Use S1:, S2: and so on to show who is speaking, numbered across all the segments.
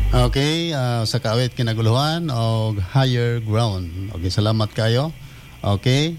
S1: Okay, sa kaawit kinaguluhan o higher ground. Okay, salamat kayo. Okay,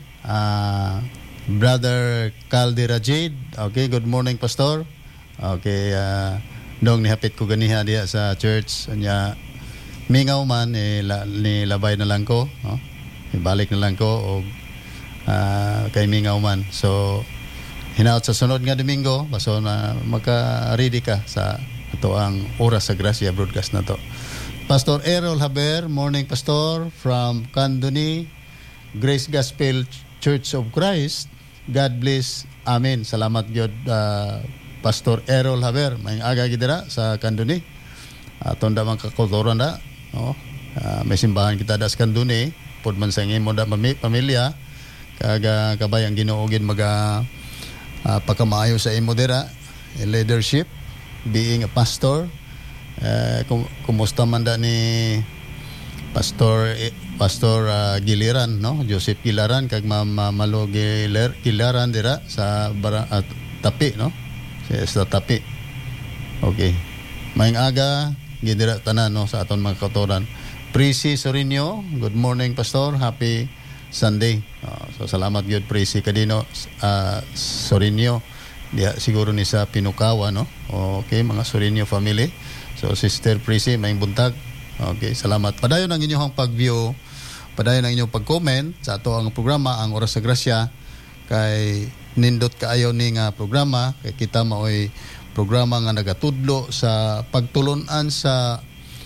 S1: Brother Caldi Rajid. Okay, good morning, Pastor. Okay, nung nihapit ko ganiha diya sa church, nya mingaw man, nilabay na lang ko. No? Ibalik na lang ko o kay mingaw man. So, hinaot sa sunod nga Domingo, baso na maka-ready ka sa ito ang Oras sa Gracia broadcast na to. Pastor Errol Haber, morning pastor from Candoni, Grace Gospel Church of Christ. God bless. Amen. Salamat gyud Pastor Errol Haber. May aga gidira sa Candoni. Aton da man kakulturan da, no? May simbahan kita da sa Candoni, pud man sa ngimo da pamilya kaga kabayang Ginoo gid maga pagkamaayo sa imo dira leadership being a pastor. Kumusta man da ni Pastor Giliran, no? Joseph Giliran kag Malo Giliran dira sa Tapi, no? Sa Tapi. Okay. Maayong aga gidira tanan, no, sa aton mga kautoran. Prisi Sorinio, good morning pastor. Happy Sunday. So salamat gyud Prisi kadino Sorinio. Diya siguro ni sa Pinukawa, no? Okay, mga Sorinio family. So Sister Prisi, may buntag. Okay, salamat. Padayon ang inyong pag-view, padayon ang inyong pag-comment sa ato ang programa ang Oras sa Grasya. Kay nindot kaayo ni nga programa, kay kita maoy programa nga nagatudlo sa pagtulunan sa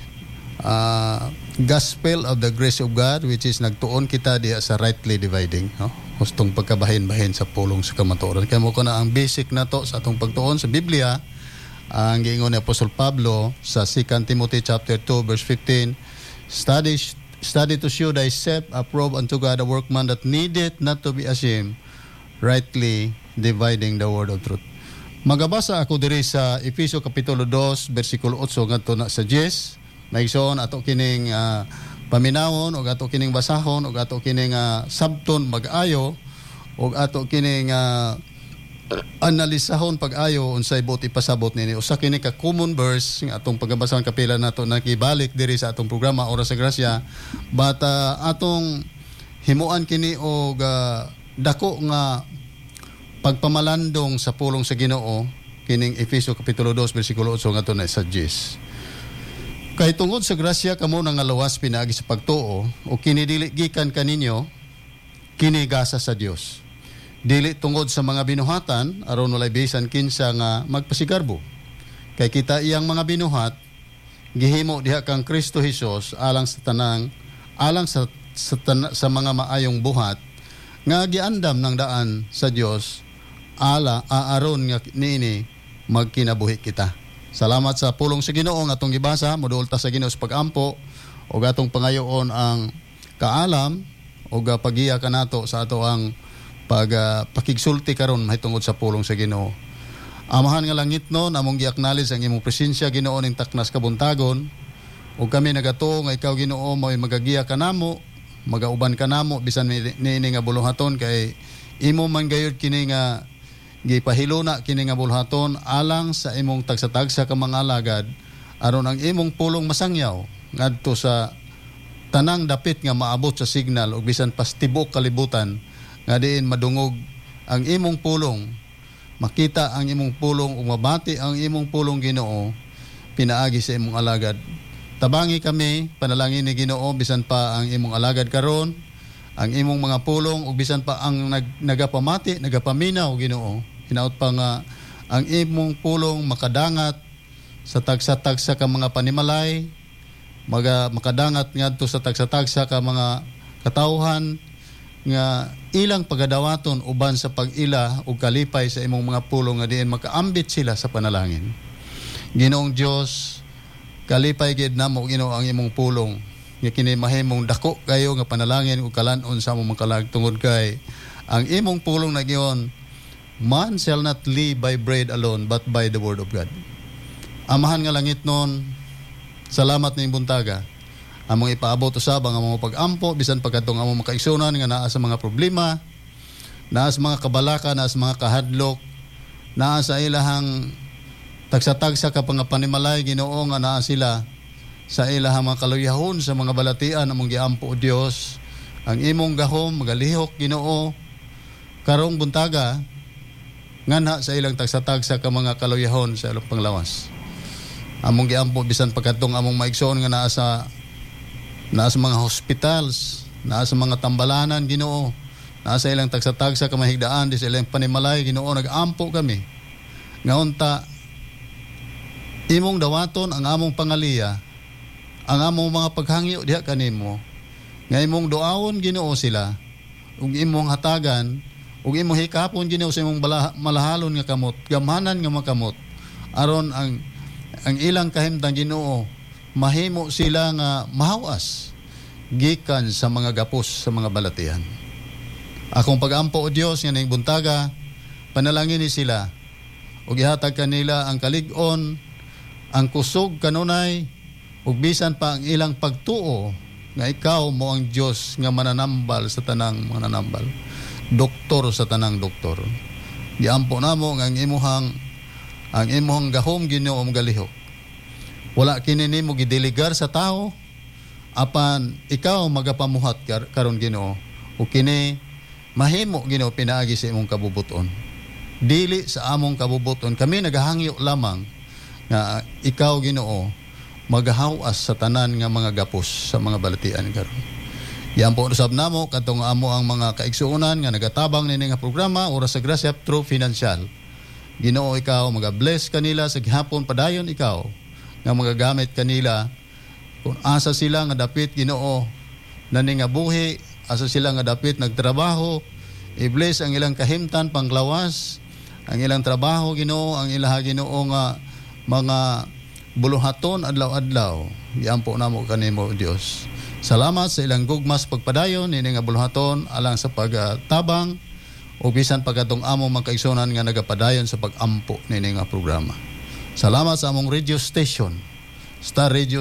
S1: Gospel of the Grace of God, which is nagtuon kita diya sa rightly dividing, no? Hustong pagkabahin-bahin sa pulong sa kamatuoran. Kaya mo ko na ang basic na to sa atong pagtuon sa Biblia, ang giingon ni Apostol Pablo sa 2 Timothy chapter 2 verse 15, study to show thyself approved unto God, a workman that needeth not to be ashamed, rightly dividing the word of truth. Magabasa ako diri sa Efeso kapitulo 2 bersikulo 8 ngadto na sa 10. Naigsoon ato kining paminawon o ato kining basahon o ato kining sabton mag-ayo o ato kining analisahon pag-ayo unsay buot ipasabot nini. Usa kini ka common verse nga atong pagbasahon kapila nato nakibalik diri sa atong programa Oras sa Grasya, bata atong himuan kini og dako nga pagpamalandong sa pulong sa Ginoo kining Efeso kapitulo 2 bersikulo 8 ngadto na sa 10. Kay tungod sa grasya kamo nang lawas pinaagi sa pagtuo o kini dili gikan kaninyo kini gasa sa Dios. Dili tungod sa mga binuhatan aron walay bisan kinsa nga magpasigarbo. Kay kita iyang mga binuhat gihimo diha kang Kristo Hesus alang sa mga maayong buhat nga giandam ng daan sa Dios aron nga niini magkinabuhi kita. Salamat sa pulong sa Ginoo nga atong gibasa, modulta sa Ginoo sa pagampo o atong pangayoon ang kaalam o pagiya kanato sa ato ang pakigsulti karon mahitungod sa pulong sa Ginoo. Amahan nga langit no, among gi-acknowledge ang imong presensya Ginoo ning taknas kabuntagon ug kami nagatuo nga ikaw Ginoo mo'y magagiya kanamo, magauban kanamo bisan niini nga buluhaton kay imo man gayud kini nga gipahiluna kini nga bulhaton alang sa imong tagsa-tagsa ka mga alagad aron ang imong pulong masangyaw ngadto sa tanang dapit nga maabot sa signal ug bisan pas tibok kalibutan nga diin madungog ang imong pulong, makita ang imong pulong ug mabati ang imong pulong Ginoo pinaagi sa imong alagad. Tabangi kami panalangin ni Ginoo bisan pa ang imong alagad karon, ang imong mga pulong ug bisan pa ang nagapamati nagapaminaw Ginoo. Hinaut pa nga ang imong pulong makadangat sa tagsa-tagsa ka mga panimalay, makadangat ngadto sa tagsa-tagsa ka mga katawhan nga ilang pagadawaton uban sa pag-ila ug kalipay sa imong mga pulong nga diin makaambit sila sa panalangin. Ginoong Dios, kalipay gid namo Ginoo ang imong pulong nga kini mahimong dako kayo nga panalangin ug kalan-on sa among makalag tungod kay ang imong pulong na giyon, man shall not live by bread alone, but by the word of God. Amahan nga langit nun, salamat na buntaga. Among ipaabot usab ang among pag-ampo, bisan pagkatong among makaigsunan nga naa sa mga problema, naa sa mga kabalaka, naa sa mga kahadlok, naa sa ilahang tagsa-tagsa ka pang panimalay Ginoo nga naa sila sa ilahang mga kaluyahon sa mga balatian among giampo o Dios, ang imong gahom magalihok Ginoo karong buntaga nganha sa ilang tagsa-tagsa ka mga kaluyahon sa ilang panglawas. Among giampo bisan pagkatong among maigsoon nga naa sa mga hospitals, naa sa mga tambalanan Ginoo, naa sa ilang tagsa-tagsa ka mahigdaan di sa ilang panimalay Ginoo, nagampo kami. Ngaunta imong dawaton ang among pangaliya, ang among mga paghangyo diha kanimo, nga imong duawon Ginoo sila, ug imong hatagan, ug imong hikapon Ginoo sa imong malahalon nga kamot, gamhanan nga makamot, aron ang ilang kahimtang Ginoo mahimo sila nga mahawas gikan sa mga gapos sa mga balatian. Akong pagampo o Dios nga ning buntaga, panalangin ni sila ug ihatag kanila ang kalig-on, ang kusog kanunay, ug bisan pa ang ilang pagtuo nga ikaw mo ang Dios nga mananambal sa tanang mananambal, doktor sa tanang doktor. Giampo namo nga ang imong gahom Ginoo galihok. Wala kini nimo gideligar sa tao, apan ikaw magapamuhat karon Ginoo, ug kini mahimo Ginoo pinaagi sa imong kabubuton. Dili sa among kabubuton, kami nagahangyo lamang nga ikaw Ginoo magahawas sa tanan nga mga gapos sa mga balatian karon. Yan po usab namo katong amo ang mga kaigsuonan nga nagatabang nini nga programa Oras sa Grasya through financial. Ginoo ikaw magabless kanila sa gihapon padayon ikaw nga magagamit kanila kung asa sila nga dapit Ginoo nani nga buhi, asa sila nga dapit nagtrabaho, i-bless ang ilang kahimtan panglawas, ang ilang trabaho Ginoo, ang ilaha Ginoo nga mga buluhaton adlaw-adlaw. Giampo namo kanimo Dios. Salamat sa ilang gugmas pagpadayon nini nga buluhaton alang sa pagtabang o bisan pagkatong among magkaigsunan nga nagapadayon sa pagampo nini nga programa. Salamat sa among radio station, Star Radio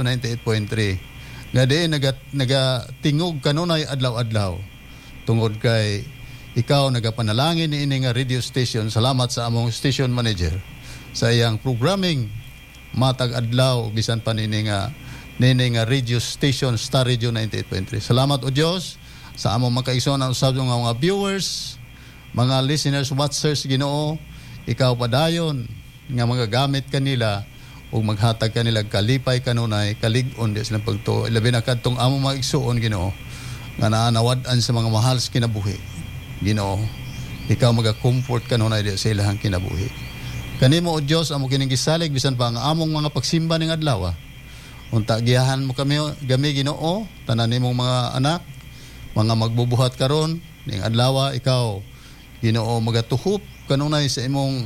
S1: 98.3. Nga diin nagatingog kanunay adlaw-adlaw. Tungod kay ikaw nagapanalangin niini nga radio station. Salamat sa among station manager sa iyang programming matag adlaw bisan pa nini nga radio station Star Radio 98.3. Salamat o Dios sa among magkaigsunan usab nga mga viewers, mga listeners, watchers Ginoo, ikaw padayon nga magagamit kanila ug maghatag kanila kalipay kanunay, kalig-on di silang pagtuo. Labi na kadtong among mga igsuon Ginoo nga naanawad-an sa mga mahal sa kinabuhi. Ginoo, ikaw maga-comfort kanunay di sa ilahang kinabuhi. Kanimo o Dios amo kining gisalig bisan pa ang among mga pagsimba ning adlaw. Unta giyahan mo kami gami Ginoo, tanan nimong mga anak, mga magbubuhat karon ning adlaw, ikaw Ginoo magatuhop kanunay sa imong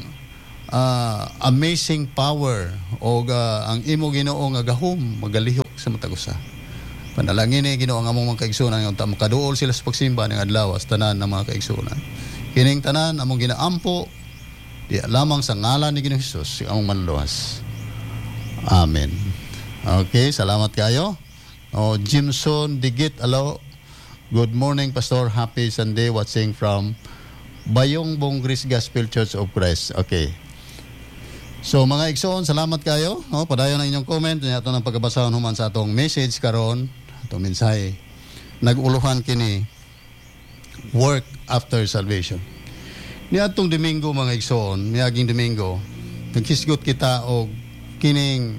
S1: amazing power o ang imo Ginoo nga gahom magalihok sa matag usa. Panalangin ni Ginoo ang among mga kaigsunan nga unta makaduol sila sa pagsimba ning adlaw sa tanan ng mga kaigsunan. Kining tanan among ginaampo di lamang sa ngalan ni Ginoong Hesus ang manluwas. Amen. Okay, salamat kayo. Jimson Digit, hello. Good morning, Pastor. Happy Sunday watching from Bayong Bongris Gospel Church of Christ. Okay. So mga igsoon, salamat kayo. Padayon ang inyong comment. Ito ng pagkabasahon human sa atong message karon, atong mensahe. Nag-uluhan kini work after salvation. Niadtong Domingo mga igsoon, miaging Domingo, nagkisgot kita og kining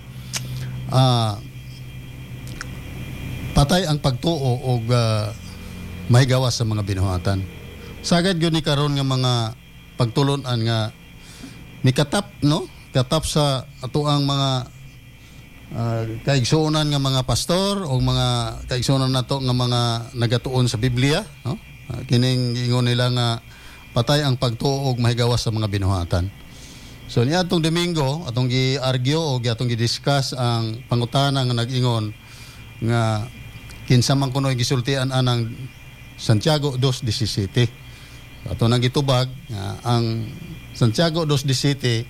S1: patay ang pagtuo og mahigawas sa mga binuhatan. Sagad gyud ni karon nga mga pagtulon-an nga mikatap no? Katap sa atoang mga kaigsuonan nga mga pastor o mga kaigsuonan nato nga mga nagatuon sa Biblia, no? Kining ingon nila nga patay ang pagtuo og mahigawas sa mga binuhatan. So niadtong Domingo atong gi-argue o atong gi-discuss ang pangutana nga nag-ingon nga kinsa man kuno gisultian anang Santiago 2:17. Ato nang gitubag ang Santiago 2:17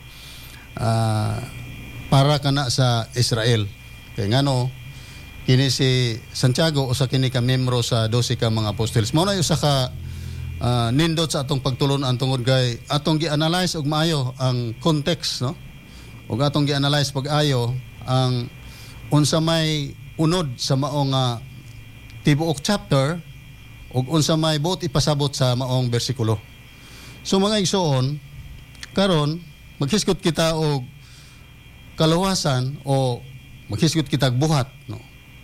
S1: para kana sa Israel. Kay ngano kini si Santiago usa kini ka miyembro sa 12 ka mga apostles. Mao na usa ka nindot sa atong pagtulon-an tungod kay atong gi-analyze og maayo ang context, no? Ug atong gi-analyze pag-ayo ang unsa may unod sa maong tibuok chapter ug unsa may buot ipasabot sa maong bersikulo. So mga igsoon, karon maghisgot kita og kaluwasan o maghisgot kita og buhat, no.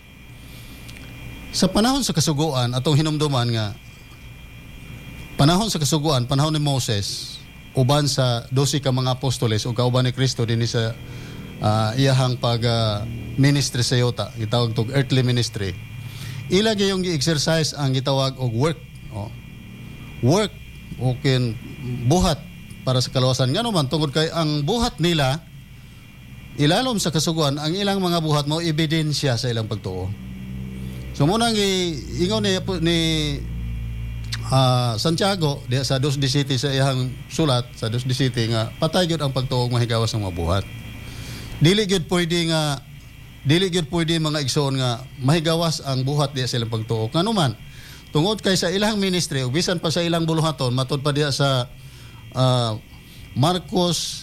S1: Sa panahon sa kasuguan atong hinumduman nga panahon sa kasuguan, panahon ni Moses, uban sa 12 ka mga apostoles o kauban ni Kristo dinhi sa iyahang pag ministry sa yuta, gitawag tog earthly ministry. Ila gyung gi-exercise ang gitawag og work, work o kin buhat para sa kaluwasan. Ngano man tungod kay ang buhat nila ilalom sa kasuguan, ang ilang mga buhat mo ebidensya sa ilang pagtuo. So muna ingon ni Santiago diya sa 2:17 sa iyang sulat sa 2:17 nga patay gyud ang pagtuo mahigawas ng mga buhat. Dili gyud pwede mga igsoon nga mahigawas ang buhat diya sa ilang pagtuo. Ngano man tungod kay sa ilang ministry ug bisan pa sa ilang buluhaton matud pa diya sa Marcos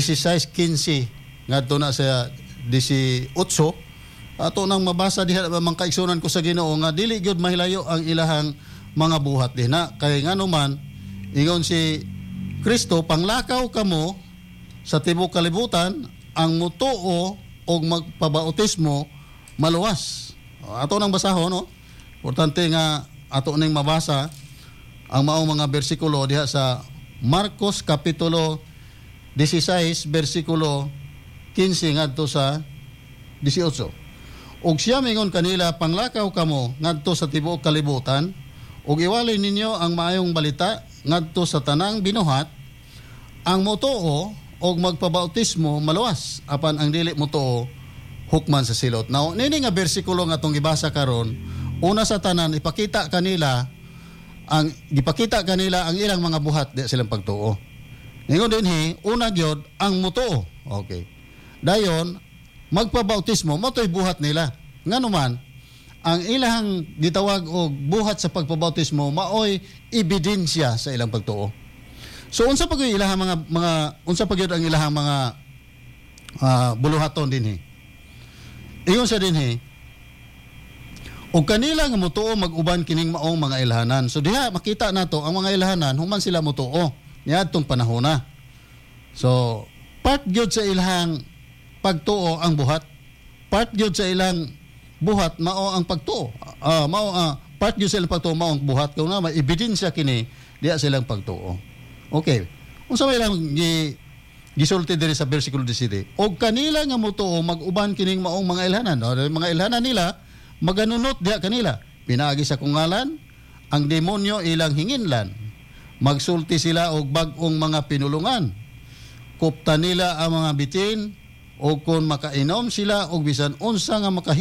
S1: 16:15 ngadto na sa 18 ato nang mabasa diha mga kaigsunan ko sa Ginoo nga dili gyud mahilayo ang ilahang mga buhat dinha kay ngano man ingon si Kristo panglakaw kamo sa tibuok kalibutan ang mutuo og magpabautismo maluwas. Ato nang basahon, no? Importante nga ato ning mabasa ang maong mga bersikulo diha sa Marcos kapitulo 16 bersikulo 15 ngadto sa 18. Og siya mingon kanila, panglakaw kamo ngadto sa tibuok kalibutan ug iwalay ninyo ang maayong balita ngadto sa tanang binuhat, ang motuo og magpabautismo maluwas apan ang dili motuo hukman sa silot. Now nini nga bersikulo nga atong gibasa karon, una sa tanan gipakita kanila ang ilang mga buhat di silang pagtuo. Ningon dinhi una gyud ang motuo. Okay. Dayon magpabautismo motoy buhat nila. Ngano man ang ilang gitawag og buhat sa pagpabautismo maoy ebidensya sa ilang pagtuo. So unsa pa gyud ilahang unsa pa gyud ang ilahang mga buluhaton dinhi. Ingon sa dinhi og kanila nga motuo mag-uban kining maong mga ilhanan. So diha makita nato ang mga ilhanan human sila motuo niadtong panahon na. So part gyud sa ilahang pagtuo ang buhat. Part gyud sa ilang buhat mao ang pagtuo. Part gyud sa ilang pagtuo mao ang buhat kung na may ebidensya kini diha sa ilang pagtuo. Okay. Unsa may lang gisulti diri sa bersikulo 17. Og kanila nga motuo mag-uban kining maong mga ilhanan. Mga ilhanan nila maganunot diha kanila. Pinaagi sa kungalan ang demonyo ilang hinginlan. Magsulti sila og bag-ong mga pinulungan. Kupta nila ang mga bitin o kung makainom sila og bisan unsa nga